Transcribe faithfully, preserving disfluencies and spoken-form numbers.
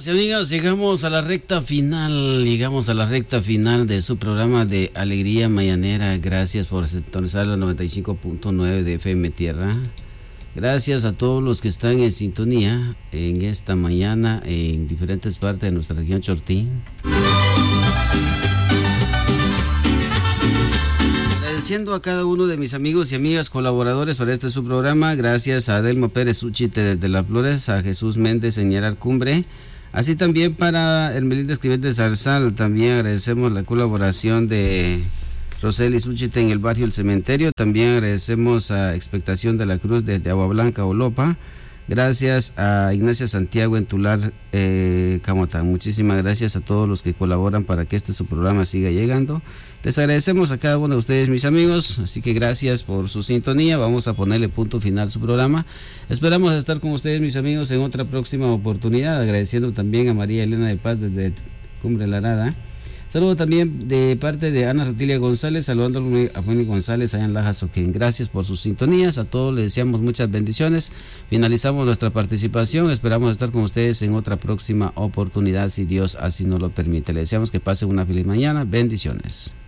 Amigos y amigas, llegamos a la recta final, llegamos a la recta final de su programa de Alegría Mañanera. Gracias por sintonizar la noventa y cinco punto nueve de F M Tierra. Gracias a todos los que están en sintonía en esta mañana en diferentes partes de nuestra región Chortí. Agradeciendo a cada uno de mis amigos y amigas colaboradores para este su programa. Gracias a Adelmo Pérez Uchite desde Las Flores, a Jesús Méndez en Ñerar Cumbre. Así también para Hermelinda Escrivente Zarzal. También agradecemos la colaboración de Roseli Uchite en el barrio El Cementerio. También agradecemos a Expectación de la Cruz desde Agua Blanca, Olopa. Gracias a Ignacia Santiago en Tular, eh, Camotán. Muchísimas gracias a todos los que colaboran para que este su programa siga llegando. Les agradecemos a cada uno de ustedes, mis amigos, así que gracias por su sintonía. Vamos a ponerle punto final a su programa. Esperamos estar con ustedes, mis amigos, en otra próxima oportunidad, agradeciendo también a María Elena de Paz desde Cumbre La Arada. Saludo también de parte de Ana Rutilia González, saludando a Fanny González allá en Laja Soquén. Gracias por sus sintonías, a todos les deseamos muchas bendiciones. Finalizamos nuestra participación, esperamos estar con ustedes en otra próxima oportunidad, si Dios así nos lo permite. Les deseamos que pasen una feliz mañana, bendiciones.